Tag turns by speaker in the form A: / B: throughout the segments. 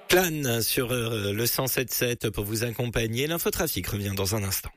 A: Plan sur le 107.7 pour vous accompagner. L'infotrafic revient dans un instant.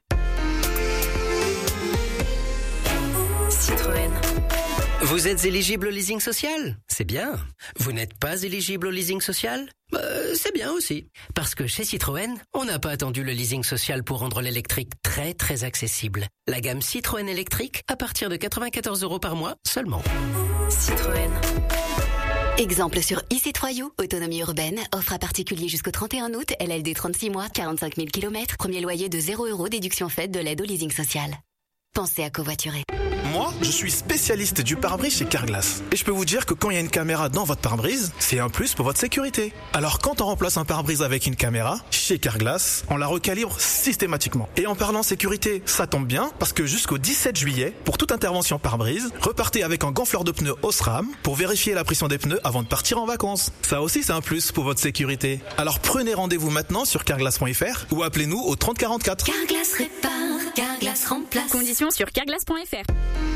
B: Citroën.
C: Vous êtes éligible au leasing social? C'est bien. Vous n'êtes pas éligible au leasing social? C'est bien aussi. Parce que chez Citroën, on n'a pas attendu le leasing social pour rendre l'électrique très très accessible. La gamme Citroën électrique à partir de 94 € par mois seulement.
B: Citroën.
D: Exemple sur e-C3U, autonomie urbaine, offre à particulier jusqu'au 31 août, LLD 36 mois, 45 000 km, premier loyer de 0 €, déduction faite de l'aide au leasing social. Pensez à covoiturer.
E: Moi, je suis spécialiste du pare-brise chez Carglass. Et je peux vous dire que quand il y a une caméra dans votre pare-brise, c'est un plus pour votre sécurité. Alors quand on remplace un pare-brise avec une caméra, chez Carglass, on la recalibre systématiquement. Et en parlant sécurité, ça tombe bien, parce que jusqu'au 17 juillet, pour toute intervention pare-brise, repartez avec un gonfleur de pneus Osram pour vérifier la pression des pneus avant de partir en vacances. Ça aussi, c'est un plus pour votre sécurité. Alors prenez rendez-vous maintenant sur carglass.fr ou appelez-nous au 30 44.
D: Carglass répare, Carglass remplace.
B: Conditions sur carglass.fr.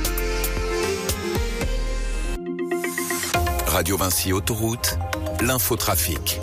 F: Radio Vinci Autoroute, l'infotrafic.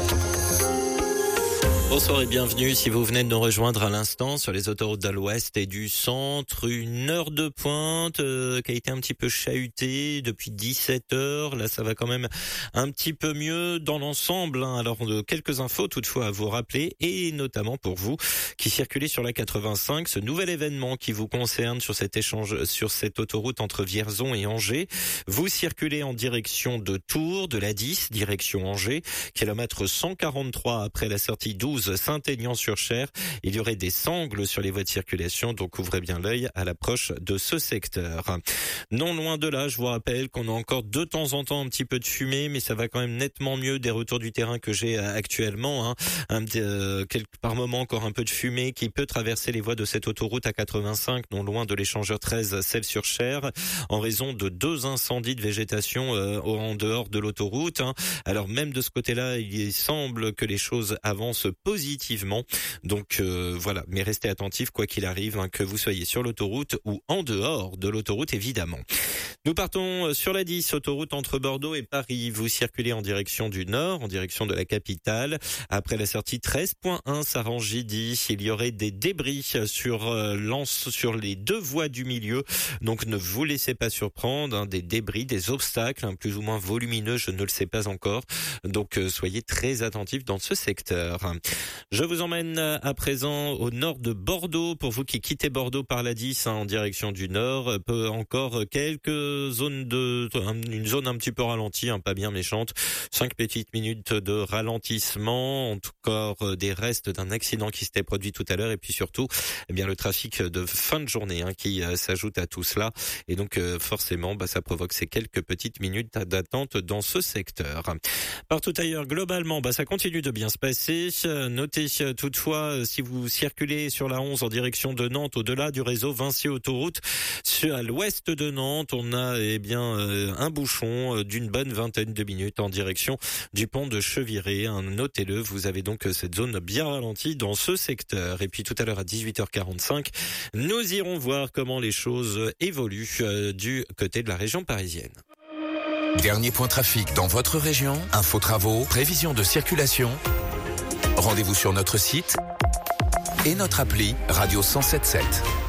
A: Bonsoir et bienvenue si vous venez de nous rejoindre à l'instant sur les autoroutes de l'Ouest et du Centre. Une heure de pointe qui a été un petit peu chahutée depuis 17 heures. Là, ça va quand même un petit peu mieux dans l'ensemble. Alors, quelques infos toutefois à vous rappeler et notamment pour vous qui circulez sur la 85, ce nouvel événement qui vous concerne sur cet échange, sur cette autoroute entre Vierzon et Angers. Vous circulez en direction de Tours, de la 10, direction Angers, kilomètre 143 après la sortie 12 Saint-Aignan-sur-Cher. Il y aurait des sangles sur les voies de circulation, donc ouvrez bien l'œil à l'approche de ce secteur. Non loin de là, je vous rappelle qu'on a encore de temps en temps un petit peu de fumée, mais ça va quand même nettement mieux des retours du terrain que j'ai actuellement. Par moment encore un peu de fumée qui peut traverser les voies de cette autoroute à 85, non loin de l'échangeur 13 Celles-sur-Cher, en raison de 2 incendies de végétation en dehors de l'autoroute. Alors même de ce côté-là, il semble que les choses avancent positivement. Donc voilà, mais restez attentifs quoi qu'il arrive, que vous soyez sur l'autoroute ou en dehors de l'autoroute évidemment. Nous partons sur la 10, autoroute entre Bordeaux et Paris. Vous circulez en direction du nord, en direction de la capitale. Après la sortie 13.1 Sarangy-10, il y aurait des débris sur les 2 voies du milieu. Donc ne vous laissez pas surprendre, des débris, des obstacles, plus ou moins volumineux, je ne le sais pas encore. Donc soyez très attentifs dans ce secteur. Je vous emmène à présent au nord de Bordeaux. Pour vous qui quittez Bordeaux par la 10 en direction du nord, encore quelques zones une zone un petit peu ralentie, pas bien méchante. 5 petites minutes de ralentissement, encore des restes d'un accident qui s'était produit tout à l'heure et puis surtout, le trafic de fin de journée qui s'ajoute à tout cela et donc forcément, ça provoque ces quelques petites minutes d'attente dans ce secteur. Partout ailleurs, globalement, ça continue de bien se passer. Notez toutefois, si vous circulez sur la 11 en direction de Nantes, au-delà du réseau Vinci Autoroute, à l'ouest de Nantes, on a un bouchon d'une bonne vingtaine de minutes en direction du pont de Cheviré. Notez-le, vous avez donc cette zone bien ralentie dans ce secteur. Et puis tout à l'heure à 18h45, nous irons voir comment les choses évoluent du côté de la région parisienne.
F: Dernier point trafic dans votre région, info travaux, prévision de circulation. Rendez-vous sur notre site et notre appli Radio 107.7.